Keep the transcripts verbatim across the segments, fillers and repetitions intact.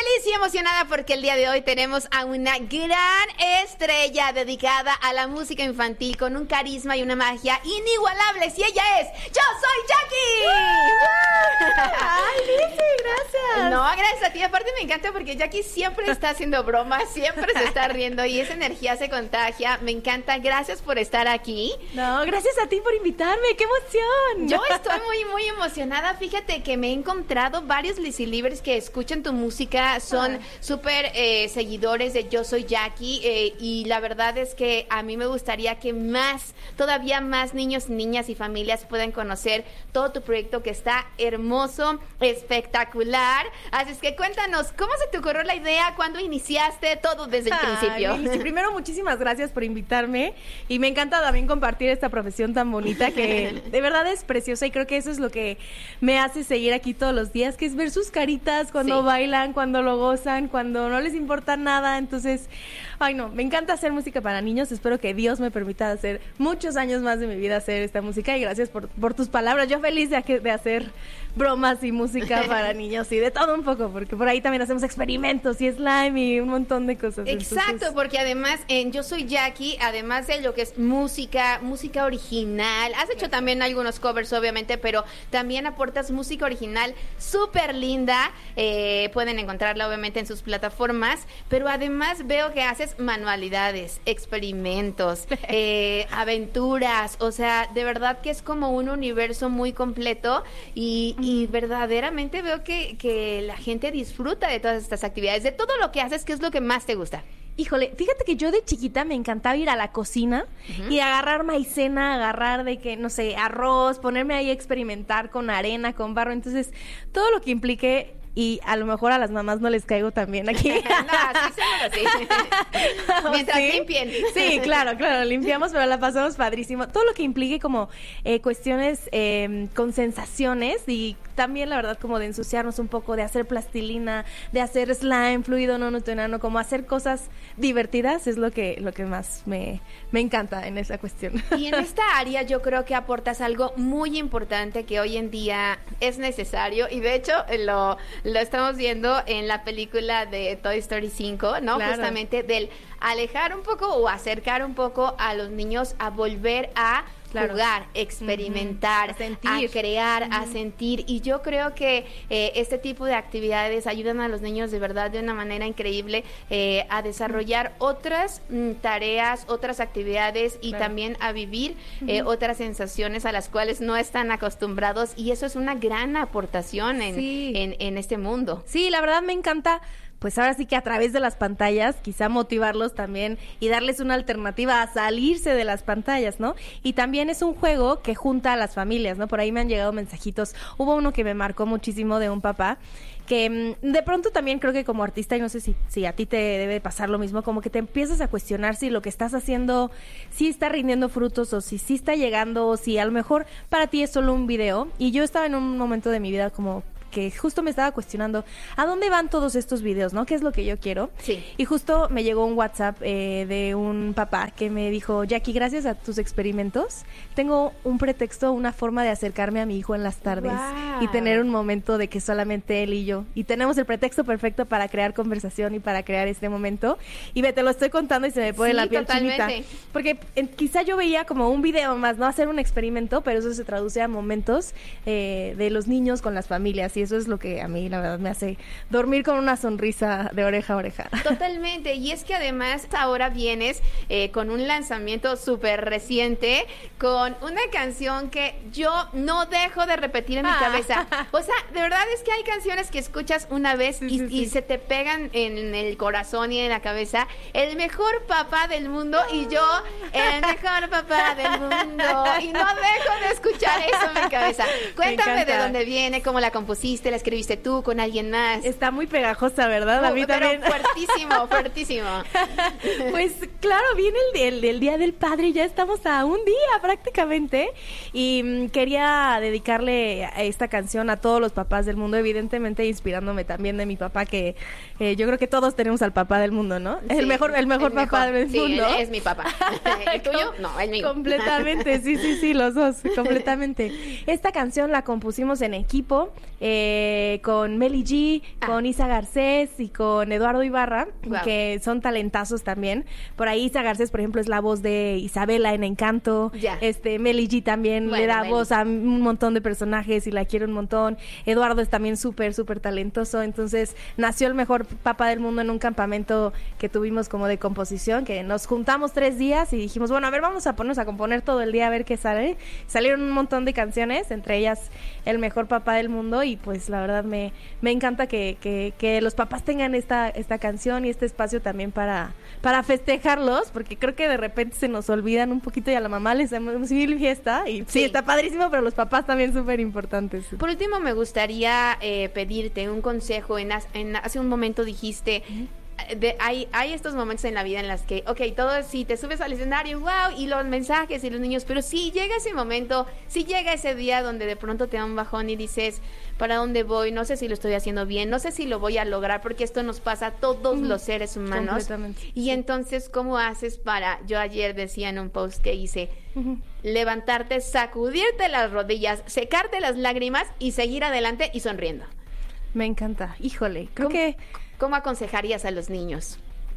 feliz y emocionada porque el día de hoy tenemos a una gran estrella dedicada a la música infantil con un carisma y una magia inigualables. Y ella es Yo Soy Jackie. Ay, Lizzy, gracias. No, gracias a ti. Aparte me encanta porque Jackie siempre está haciendo bromas, siempre se está riendo y esa energía se contagia. Me encanta. Gracias por estar aquí. No, gracias a ti por invitarme. ¡Qué emoción! Yo estoy muy, muy emocionada. Fíjate que me he encontrado varios Lizzy Livers que escuchan tu música, son súper eh, seguidores de Yo Soy Jackie eh, y la verdad es que a mí me gustaría que más, todavía más niños, niñas y familias puedan conocer todo tu proyecto que está hermoso, espectacular. Así es que cuéntanos, ¿cómo se te ocurrió la idea? ¿Cuándo iniciaste? Todo desde el Ay, principio. Lizzy, primero, muchísimas gracias por invitarme y me encanta también compartir esta profesión tan bonita que de verdad es preciosa y creo que eso es lo que me hace seguir aquí todos los días, que es ver sus caritas cuando Sí. bailan, cuando lo gozan, cuando no les importa nada. Entonces, ay no, me encanta hacer música para niños. Espero que Dios me permita hacer muchos años más de mi vida hacer esta música y gracias por, por tus palabras. Yo feliz de, de hacer bromas y música para niños y de todo un poco, porque por ahí también hacemos experimentos y slime y un montón de cosas. Exacto, Entonces, porque además en Yo Soy Jackie, además de lo que es música, música original, has hecho también algunos covers obviamente, pero también aportas música original súper linda, eh, pueden encontrarla obviamente en sus plataformas, pero además veo que haces manualidades, experimentos, eh, aventuras, o sea, de verdad que es como un universo muy completo y, y verdaderamente veo que, que la gente disfruta de todas estas actividades, de todo lo que haces. ¿Qué es lo que más te gusta? híjole, fíjate que yo de chiquita me encantaba ir a la cocina uh-huh. y agarrar maicena, agarrar de que, no sé, arroz, ponerme ahí a experimentar con arena, con barro. Entonces, todo lo que implique, y a lo mejor a las mamás no les caigo también aquí. No, sí, seguro, sí. Mientras ¿Sí? limpien. Sí, claro, claro, limpiamos, pero la pasamos padrísimo. Todo lo que implique como eh, cuestiones eh, con sensaciones y también la verdad como de ensuciarnos un poco, de hacer plastilina, de hacer slime, fluido no newtoniano, como hacer cosas divertidas es lo que lo que más me, me encanta en esa cuestión. Y en esta área yo creo que aportas algo muy importante que hoy en día es necesario y de hecho lo, lo estamos viendo en la película de Toy Story cinco, ¿no? Claro. Justamente del alejar un poco o acercar un poco a los niños a volver a Claro. jugar, experimentar, uh-huh. a, sentir. a crear, uh-huh. a sentir. Y yo creo que eh, este tipo de actividades ayudan a los niños de verdad de una manera increíble eh, a desarrollar uh-huh. otras mm, tareas, otras actividades y claro. también a vivir uh-huh. eh, otras sensaciones a las cuales no están acostumbrados. Y eso es una gran aportación en, sí. en, en este mundo. Sí, la verdad me encanta. Pues ahora sí que a través de las pantallas, quizá motivarlos también y darles una alternativa a salirse de las pantallas, ¿no? Y también es un juego que junta a las familias, ¿no? Por ahí me han llegado mensajitos. Hubo uno que me marcó muchísimo de un papá que mmm, de pronto también creo que como artista, y no sé si, si a ti te debe pasar lo mismo, como que te empiezas a cuestionar si lo que estás haciendo sí está rindiendo frutos o si sí está llegando o si a lo mejor para ti es solo un video. Y yo estaba en un momento de mi vida como que justo me estaba cuestionando ¿a dónde van todos estos videos, no? ¿Qué es lo que yo quiero? Sí. Y justo me llegó un WhatsApp eh, de un papá que me dijo, Jackie, gracias a tus experimentos, tengo un pretexto, una forma de acercarme a mi hijo en las tardes wow. y tener un momento de que solamente él y yo. Y tenemos el pretexto perfecto para crear conversación y para crear este momento. Y ve, te lo estoy contando y se me pone sí, la piel totalmente. chinita. Porque eh, quizá yo veía como un video más, ¿no? Hacer un experimento, pero eso se traduce a momentos eh, de los niños con las familias. Y eso es lo que a mí, la verdad, me hace dormir con una sonrisa de oreja a oreja. Totalmente, y es que además ahora vienes eh, con un lanzamiento súper reciente, con una canción que yo no dejo de repetir en mi ah. cabeza. O sea, de verdad es que hay canciones que escuchas una vez sí, y, sí, y sí. se te pegan en el corazón y en la cabeza. El mejor papá del mundo y yo, el mejor papá del mundo. Y no dejo de escuchar eso en mi cabeza. Cuéntame de dónde viene, cómo la compusiste, la escribiste tú con alguien más. Está muy pegajosa, ¿verdad? A mí pero también. fuertísimo, fuertísimo. Pues claro, viene el, el, el Día del Padre, ya estamos a un día prácticamente y um, quería dedicarle a esta canción a todos los papás del mundo, evidentemente inspirándome también de mi papá, que eh, yo creo que todos tenemos al papá del mundo, ¿no? Sí, el mejor, el mejor el papá mejor. del sí, mundo. Él es mi papá. ¿El tuyo? No, el mío. Completamente, sí, sí, sí, los dos, completamente. Esta canción la compusimos en equipo, eh, eh, con Meli G, ah. con Isa Garcés y con Eduardo Ibarra, wow. que son talentazos también. Por ahí Isa Garcés, por ejemplo, es la voz de Isabela en Encanto. Ya. Este, Meli G también bueno, le da Meli. voz a un montón de personajes y la quiero un montón. Eduardo es también súper, súper talentoso. Entonces, nació el mejor papá del mundo en un campamento que tuvimos como de composición, que nos juntamos tres días y dijimos, bueno, a ver, vamos a ponernos a componer todo el día a ver qué sale. Salieron un montón de canciones, entre ellas El mejor papá del mundo, y pues la verdad me, me encanta que, que, que los papás tengan esta, esta canción y este espacio también para, para festejarlos, porque creo que de repente se nos olvidan un poquito y a la mamá les hacemos mil fiesta y sí. sí, está padrísimo, pero los papás también súper importantes. Por último, me gustaría eh, pedirte un consejo. En, en hace un momento dijiste... Uh-huh. De, hay, hay estos momentos en la vida en las que, ok, todo es, si te subes al escenario, wow, y los mensajes y los niños, pero si llega ese momento, si llega ese día donde de pronto te da un bajón y dices, ¿para dónde voy? No sé si lo estoy haciendo bien, no sé si lo voy a lograr, porque esto nos pasa a todos uh-huh. los seres humanos. Y sí. entonces, ¿cómo haces para, yo ayer decía en un post que hice, uh-huh. levantarte, sacudirte las rodillas, secarte las lágrimas y seguir adelante y sonriendo? Me encanta, híjole, creo ¿Cómo? que... ¿Cómo aconsejarías a los niños?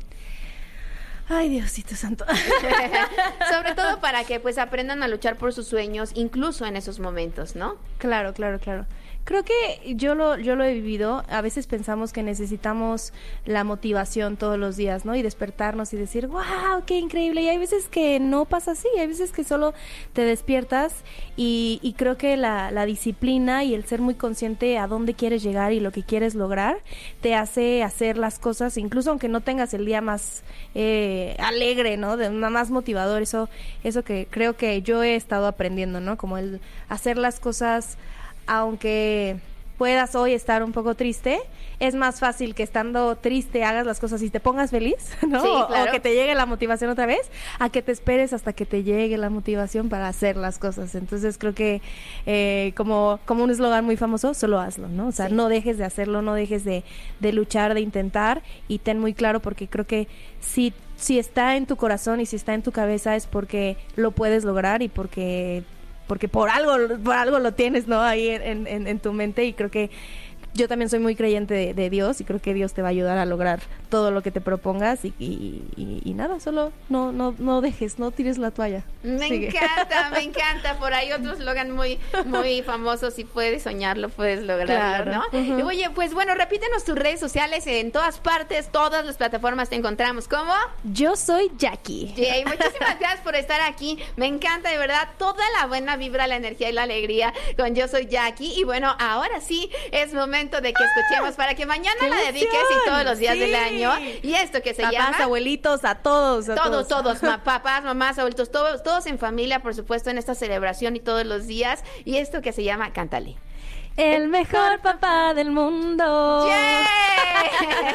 Ay, Diosito santo. Sobre todo para que pues aprendan a luchar por sus sueños, incluso en esos momentos, ¿no? Claro, claro, claro. Creo que yo lo yo lo he vivido. A veces pensamos que necesitamos la motivación todos los días, ¿no? Y despertarnos y decir, wow, qué increíble. Y hay veces que no pasa así. Hay veces que solo te despiertas y, y creo que la, la disciplina y el ser muy consciente a dónde quieres llegar y lo que quieres lograr te hace hacer las cosas, incluso aunque no tengas el día más eh, alegre, ¿no? De más motivador. Eso, eso que creo que yo he estado aprendiendo, ¿no? Como el hacer las cosas... Aunque puedas hoy estar un poco triste, es más fácil que estando triste hagas las cosas y te pongas feliz, ¿no? Sí, claro. O que te llegue la motivación otra vez, a que te esperes hasta que te llegue la motivación para hacer las cosas. Entonces creo que eh, como, como un eslogan muy famoso, solo hazlo, ¿no? O sea, sí. no dejes de hacerlo, no dejes de, de luchar, de intentar, y ten muy claro, porque creo que si, si está en tu corazón y si está en tu cabeza es porque lo puedes lograr y porque... porque por algo por algo lo tienes, ¿no? Ahí en, en, en tu mente, y creo que yo también soy muy creyente de, de Dios y creo que Dios te va a ayudar a lograr todo lo que te propongas y, y, y, y nada, solo no no no dejes, no tires la toalla. Me Sigue. encanta, me encanta. Por ahí otro eslogan muy muy famoso, si puedes soñarlo, puedes lograrlo, claro. ¿no? Uh-huh. Y oye, pues bueno, repítenos tus redes sociales. En todas partes, todas las plataformas te encontramos. ¿Cómo? Yo soy Jackie. Jay, muchísimas gracias por estar aquí. Me encanta, de verdad, toda la buena vibra, la energía y la alegría con Yo Soy Jackie. Y bueno, ahora sí es momento de que escuchemos para que mañana la dediques y todos los días sí. del año. Y esto que se papás, llama... Papás, abuelitos, a todos. A todos, todos. todos. Ma- papás, mamás, abuelitos, todos, todos en familia, por supuesto, en esta celebración y todos los días. Y esto que se llama Cántale. El mejor papá del mundo. ¡Yeah!